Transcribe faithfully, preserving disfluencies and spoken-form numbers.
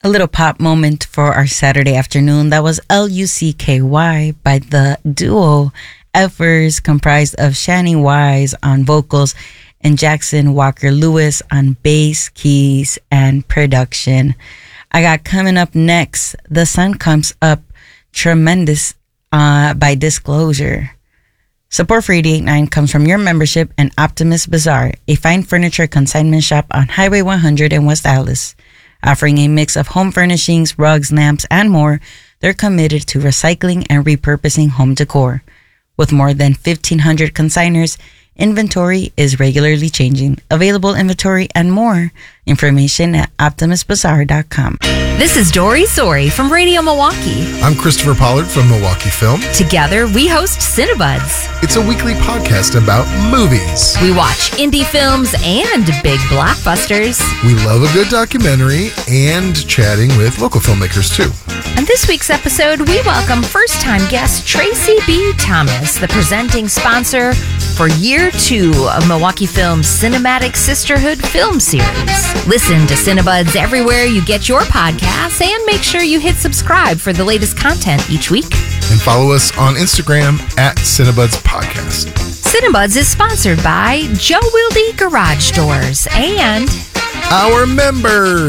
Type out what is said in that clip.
A little pop moment for our Saturday afternoon. That was L U C K Y by the duo Effers, comprised of Shani Wise on vocals and Jackson Walker Lewis on bass, keys, and production. I got coming up next, The Sun Comes Up, Tremendous uh, by Disclosure. Support for eighty-eight point nine comes from your membership and Optimist Bazaar, a fine furniture consignment shop on Highway one hundred in West Allis. Offering a mix of home furnishings, rugs, lamps, and more, they're committed to recycling and repurposing home decor. With more than fifteen hundred consigners, inventory is regularly changing. Available inventory and more information at optimist bazaar dot com. This is Dory Sori from Radio Milwaukee. I'm Christopher Pollard from Milwaukee Film. Together, we host Cinebuds. It's a weekly podcast about movies. We watch indie films and big blockbusters. We love a good documentary and chatting with local filmmakers, too. On this week's episode, we welcome first-time guest Tracy B. Thomas, the presenting sponsor for year two of Milwaukee Film's Cinematic Sisterhood film series. Listen to Cinebuds everywhere you get your podcasts and make sure you hit subscribe for the latest content each week. And follow us on Instagram at Cinebuds Podcast. Cinebuds is sponsored by Joe Wilde Garage Doors and our members.